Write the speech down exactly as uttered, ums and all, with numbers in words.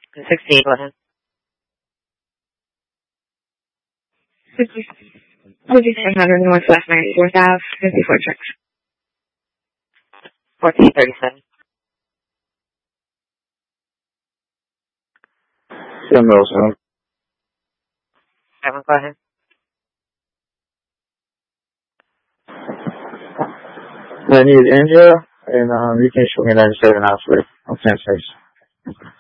sixteen, go ahead. fifty-seven hundred Northwest ninety-fourth Avenue, fifty-four checks. fourteen thirty-seven. seven oh seven. Seven, go ahead. I need India, and um, you can show me ninety-seven hours later. I'm ten six.